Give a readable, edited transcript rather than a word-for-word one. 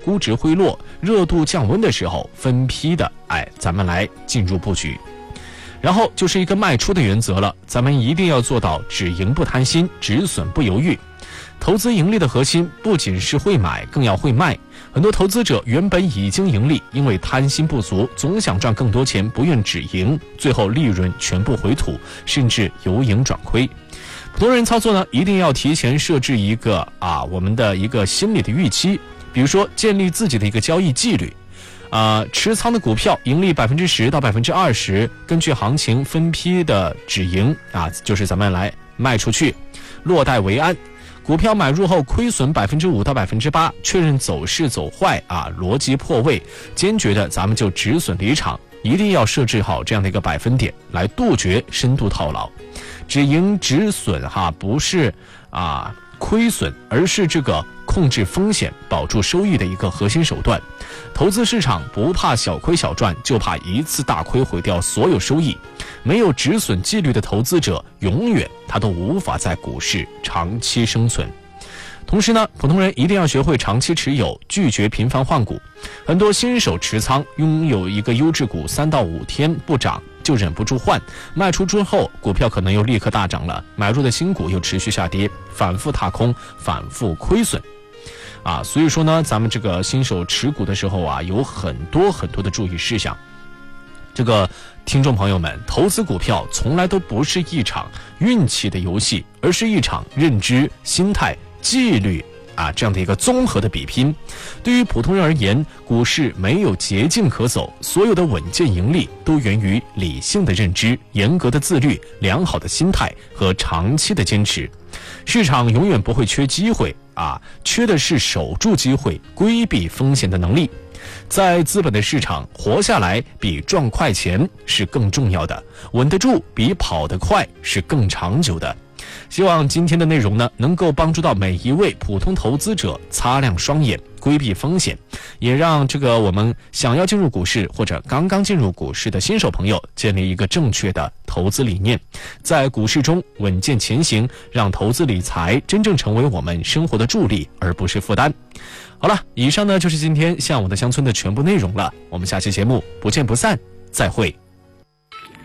估值回落、热度降温的时候，分批的咱们来进入布局。然后就是一个卖出的原则了，咱们一定要做到止盈不贪心，止损不犹豫。投资盈利的核心不仅是会买，更要会卖。很多投资者原本已经盈利，因为贪心不足，总想赚更多钱，不愿止盈，最后利润全部回吐，甚至由盈转亏。普通人操作呢，一定要提前设置一个我们的一个心理的预期，比如说建立自己的一个交易纪律。持仓的股票盈利10%到20%，根据行情分批的止盈就是咱们来卖出去，落袋为安。股票买入后亏损5%到8%，确认走势走坏逻辑破位，坚决的咱们就止损离场，一定要设置好这样的一个百分点，来杜绝深度套牢。止盈止损不是亏损，而是这个控制风险、保住收益的一个核心手段。投资市场不怕小亏小赚，就怕一次大亏毁掉所有收益。没有止损纪律的投资者，永远他都无法在股市长期生存。同时呢，普通人一定要学会长期持有，拒绝频繁换股。很多新手持仓，拥有一个优质股3到5天不涨就忍不住换，卖出之后股票可能又立刻大涨了，买入的新股又持续下跌，反复踏空，反复亏损。所以说呢，咱们这个新手持股的时候有很多的注意事项。这个听众朋友们，投资股票从来都不是一场运气的游戏，而是一场认知、心态、纪律这样的一个综合的比拼。对于普通人而言，股市没有捷径可走，所有的稳健盈利都源于理性的认知、严格的自律、良好的心态和长期的坚持。市场永远不会缺机会缺的是守住机会、规避风险的能力。在资本的市场，活下来比赚快钱是更重要的，稳得住比跑得快是更长久的。希望今天的内容呢，能够帮助到每一位普通投资者擦亮双眼，规避风险，也让这个我们想要进入股市或者刚刚进入股市的新手朋友建立一个正确的投资理念，在股市中稳健前行，让投资理财真正成为我们生活的助力，而不是负担。好了，以上呢就是今天向我的乡村的全部内容了，我们下期节目不见不散，再会。